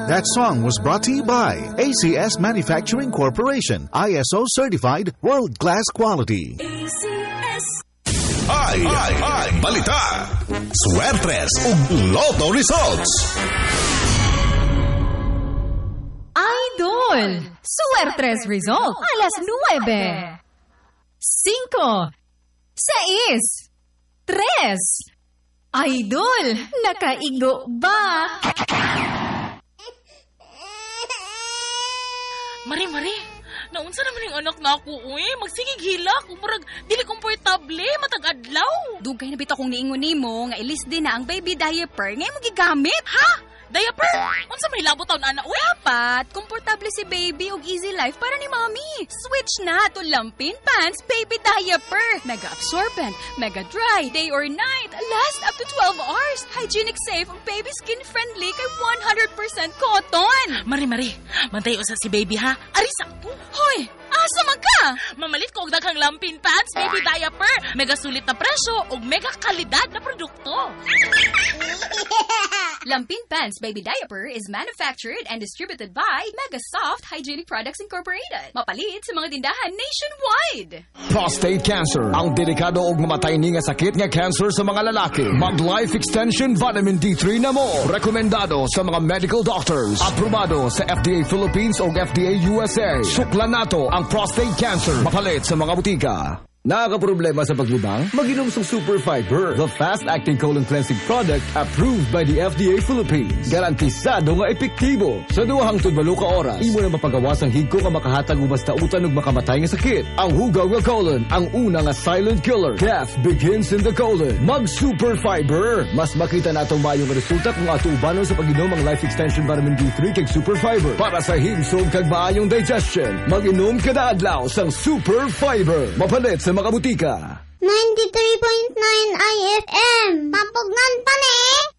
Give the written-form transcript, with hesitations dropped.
That song was brought to you by ACS Manufacturing Corporation, ISO certified world-class quality. Ay, balita! Swertres ug Lotto results! Idol! Suertres result, alas 9. 5, 6, 3. Idol, nakaigo ba? Mari, naunsa naman yung anak na ako, magsigig hilak, umurag, dili komportable, matag-adlaw. Dugay na bitaw kong niingon nimo nga ilis din na ang baby diaper nga mo gigamit. Ha? Diaper? Unsa may labot taon anak, Dapat, komportable si baby og easy life para ni mommy. Switch na to Lampin Pants Baby Diaper. Mega absorbent, mega dry, day or night, last up to 12 hours. Hygienic safe ug baby skin friendly kay 100% cotton. Mari, mantay usa si baby ha. Ari sakto. Hoy, asa man ka? Mamalit ko og daghang Lampin Pants Baby Diaper. Mega sulit na presyo ug mega kalidad na produkto. Lampin Pants Baby Diaper is manufactured and distributed by Mega Soft Hygienic Products Incorporated. Mapalit sa mga tindahan nationwide. Prostate cancer, ang delikado ug mamatay ni nga sakit nga cancer sa mga lalaki. Mag-Life Extension Vitamin D3 na mo. Rekomendado sa mga medical doctors. Aprobado sa FDA Philippines ug FDA USA. Suklan nato ang prostate cancer. Mapalit sa mga butika. Nakakaproblema sa paglubang? Mag-inom sa Super Fiber, the fast-acting colon cleansing product approved by the FDA Philippines. Garantisado nga epektibo. Sa 2 hangtod 8 ka oras, imo na mapagawas ang higko nga makahatag og basta utan ug makamatay nga sakit. Ang hugaw nga colon, ang una nga silent killer. Death begins in the colon. Mag-Super Fiber. Mas makita natong mayong resulta kung ato ubanon sa pag-inom ang Life Extension Vitamin D3 kag Super Fiber. Para sa himsog kag maayong digestion, mag-inom kada adlaw sang Super Fiber. Mapalit sa mga butika. 93.9 IFM. Papugnan pa ni!